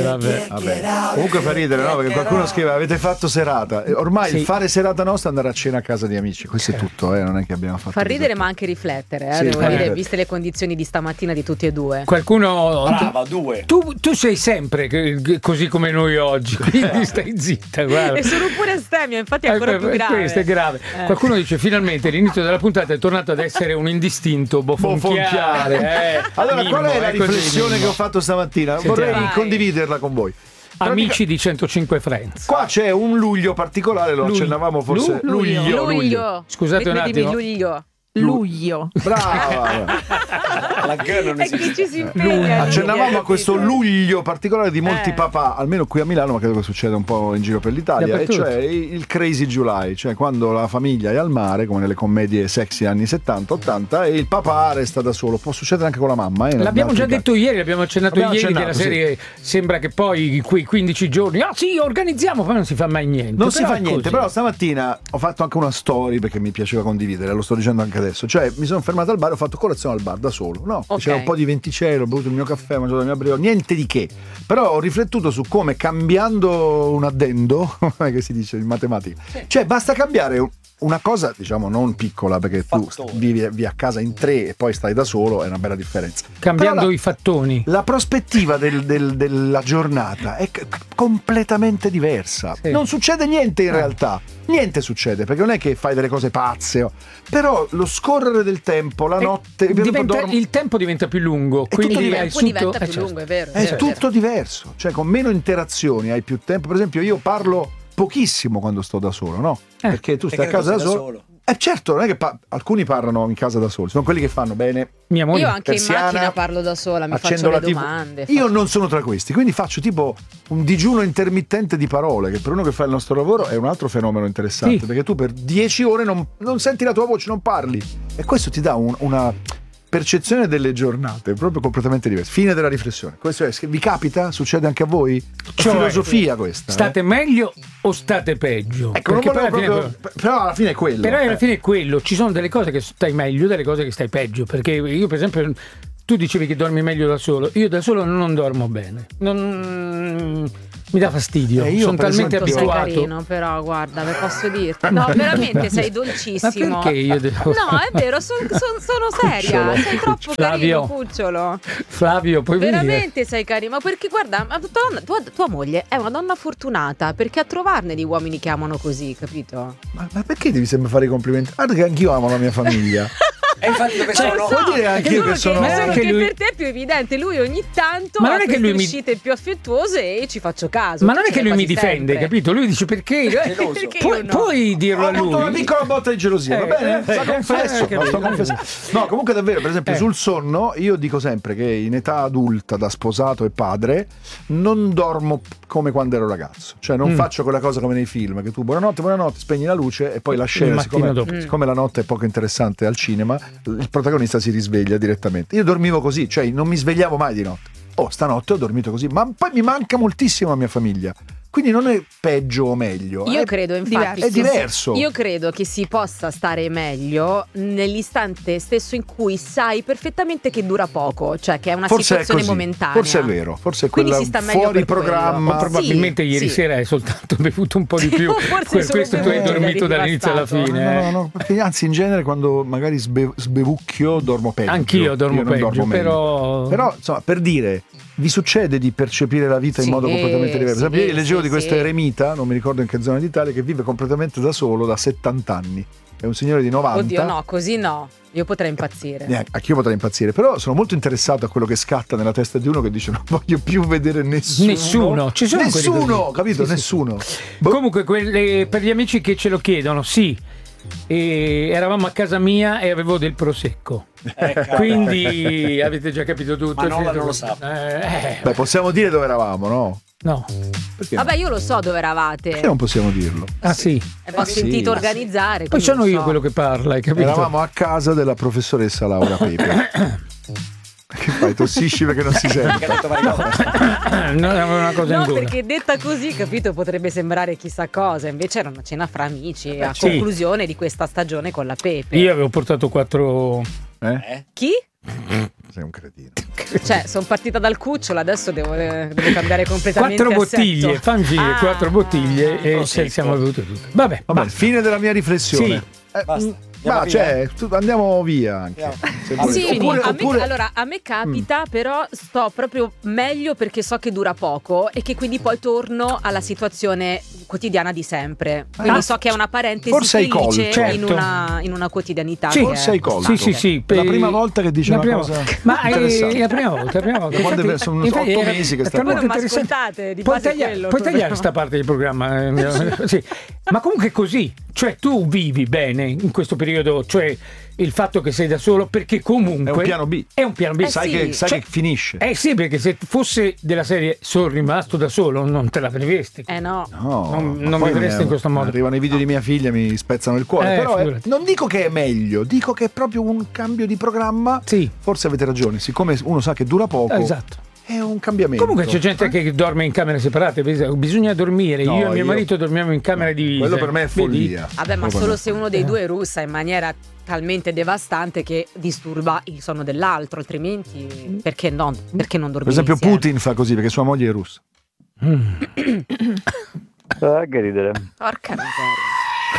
Vabbè. Comunque fa ridere, no? Perché qualcuno scrive avete fatto serata. Ormai il fare serata nostra è andare a cena a casa di amici. Questo è tutto, non è che abbiamo fatto. Fa ridere ma anche riflettere, Sì, devo dire, viste le condizioni di stamattina di tutti e due. Qualcuno brava, due. Tu sei sempre così come noi oggi, quindi stai zitta, guarda. E sono pure astemia, infatti è ancora più grave. Questo è grave. Qualcuno dice finalmente l'inizio della puntata è tornato ad essere un indistinto bofonchiare. Allora, qual è la riflessione che ho fatto stamattina? Vorrei condividerla con voi. Amici di 105 Friends. Qua c'è un luglio particolare, lo accennavamo forse. Luglio. Scusate un attimo. Luglio. Brava. La girl non esiste. Che ci si impegna. Accennavamo a questo luglio particolare di molti papà, almeno qui a Milano, ma credo che succeda un po' in giro per l'Italia, e cioè il Crazy July, cioè quando la famiglia è al mare, come nelle commedie sexy anni 70-80, e il papà resta da solo. Può succedere anche con la mamma. L'abbiamo già detto ieri, l'abbiamo accennato ieri, della serie. Sembra che poi quei 15 giorni, sì, organizziamo, poi non si fa mai niente. Non si fa niente, però stamattina ho fatto anche una story perché mi piaceva condividere, lo sto dicendo anche adesso. Cioè mi sono fermato al bar e ho fatto colazione al bar da solo, no? C'era un po' di venticello, ho bevuto il mio caffè, ho mangiato la mia brioche, niente di che. Però ho riflettuto su come, cambiando un addendo, come che si dice in matematica, cioè basta cambiare una cosa, diciamo, non piccola, perché tu vivi a casa in 3 e poi stai da solo, è una bella differenza. Cambiando i fattoni. La prospettiva della giornata è completamente diversa. Non succede niente in realtà. Niente succede, perché non è che fai delle cose pazze, però lo scorrere del tempo, la notte il tempo diventa più lungo, quindi il tempo diventa più lungo, è vero. È tutto diverso, cioè con meno interazioni hai più tempo. Per esempio io parlo pochissimo quando sto da solo, no? Perché tu stai a casa da solo. Certo, non è che alcuni parlano in casa da soli, sono quelli che fanno bene. Mia moglie, io anche in macchina parlo da sola, mi faccio le domande. Io non sono tra questi, quindi faccio tipo un digiuno intermittente di parole, che per uno che fa il nostro lavoro è un altro fenomeno interessante, perché tu per 10 ore non senti la tua voce, non parli, e questo ti dà una percezione delle giornate proprio completamente diversa. Fine della riflessione. Questo è, vi capita? Succede anche a voi? Cioè, filosofia questa. State meglio o state peggio? Ecco, non però alla fine è quello. Però alla fine è quello. Ci sono delle cose che stai meglio, delle cose che stai peggio. Perché io, per esempio, tu dicevi che dormi meglio da solo. Io da solo non dormo bene. Mi dà fastidio. Sono talmente abituato. Sei carino, però guarda, ve posso dirti. No, veramente sei dolcissimo. Ma perché io devo... No, è vero, sono seria. Sei troppo carino, cucciolo. Flavio, puoi veramente venire? sei carino. Ma perché guarda, tua moglie è una donna fortunata, perché a trovarne di uomini che amano così, capito? Ma perché devi sempre fare i complimenti? Guarda che anch'io amo la mia famiglia. E infatti dove sono? Vuol dire anche io che sono. Ma solo che per te è più evidente. Lui ogni tanto ha queste uscite più affettuose e ci faccio caso. Ma non è che lui mi difende, capito? Lui dice perché? Puoi dirlo a lui. Ho avuto una piccola botta di gelosia, va bene? Sto confessando. No, comunque davvero, per esempio sul sonno io dico sempre che in età adulta, da sposato e padre, non dormo come quando ero ragazzo. Cioè non faccio quella cosa come nei film, che tu buonanotte, spegni la luce e poi la scena, siccome la notte è poco interessante al cinema, il protagonista si risveglia direttamente. Io dormivo così, cioè non mi svegliavo mai di notte. Stanotte ho dormito così, ma poi mi manca moltissimo la mia famiglia. Quindi non è peggio o meglio. Io credo, infatti, è diverso. Io credo che si possa stare meglio nell'istante stesso in cui sai perfettamente che dura poco, cioè che è una situazione momentanea. Forse è vero, forse è quella fuori programma. Probabilmente ieri sera hai soltanto bevuto un po' di più. Per questo tu hai dormito dall'inizio alla fine. No, perché anzi in genere quando magari sbevucchio dormo peggio. Anch'io dormo peggio, però insomma, per dire, vi succede di percepire la vita in modo completamente diverso? Io leggevo di questo eremita, non mi ricordo in che zona d'Italia, che vive completamente da solo da 70 anni. È un signore di 90. Oddio, no, così no. Io potrei impazzire. Anch'io potrei impazzire, però sono molto interessato a quello che scatta nella testa di uno che dice non voglio più vedere nessuno. Ci sono nessuno, capito? Sì, nessuno. Comunque, per gli amici che ce lo chiedono, sì. E eravamo a casa mia e avevo del prosecco, quindi avete già capito tutto. Ma non lo sa. Beh, possiamo dire dove eravamo, no? No. Perché vabbè, io lo so dove eravate. Perché non possiamo dirlo? Ah sì. Ho sentito organizzare. Poi sono io quello che parla, hai capito? Eravamo a casa della professoressa Laura Pepe. Che fai? Tossisci perché non si sente? No, è una cosa in gola. Perché detta così, capito, potrebbe sembrare chissà cosa. Invece era una cena fra amici a conclusione di questa stagione con la Pepe. Io avevo portato 4. Chi? Sei un cretino. Cioè, sono partita dal cucciolo, adesso devo cambiare completamente 4 bottiglie, assetto. fammi finire, 4 bottiglie e siamo venuti tutti. Vabbè, fine della mia riflessione. Basta. Andiamo via anche. Sì, Oppure- allora a me capita, però sto proprio meglio perché so che dura poco e che quindi poi torno alla situazione quotidiana di sempre. Quindi so che è una parentesi forse hai felice colto. in una quotidianità. Sì, forse hai colto. Sì. È la prima volta che dice una cosa. Ma è interessante. la prima volta. Quando Infatti, sono 8 mesi che sta Voi non mi interessante. ascoltate, di Puoi base è quello. tagliare questa parte del programma. Sì. Ma comunque è così. Cioè, tu vivi bene in questo periodo, cioè il fatto che sei da solo, perché comunque È un piano B. È un piano B. Sai che finisce. Sì, perché se fosse della serie sono rimasto da solo, non te la prevedesti. No. Non vivresti in questo modo. Arrivano i video di mia figlia, mi spezzano il cuore. Però non dico che è meglio, dico che è proprio un cambio di programma. Sì. Forse avete ragione, siccome uno sa che dura poco. Esatto. È un cambiamento. Comunque c'è gente che dorme in camere separate, bisogna dormire. No, io e mio marito dormiamo in camere divise. Quello per me è follia. Vabbè, ma solo se uno dei due russa in maniera talmente devastante che disturba il sonno dell'altro, altrimenti perché non dormire Per esempio insieme? Putin fa così perché sua moglie è russa. Che ridere. Porca miseria.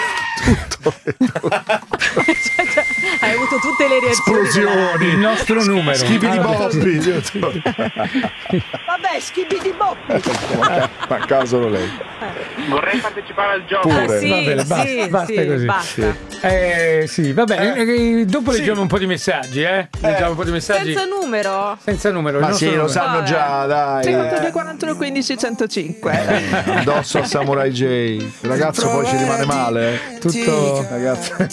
Hai avuto tutte le reazioni. Esplosioni. Il nostro numero. Schifi di Bobby. Vabbè, schifi di Bobby. Mancava solo lei. Vorrei partecipare al gioco. Pure. Sì, Va bene, basta così. basta. Sì, va bene. Dopo leggiamo un po' di messaggi, Leggiamo un po' di messaggi. Senza numero. Ma sì, lo sanno già, dai. 52 41 15 105. Addosso a Samurai J. Il ragazzo poi ci rimane male. Tutto Ragazzi.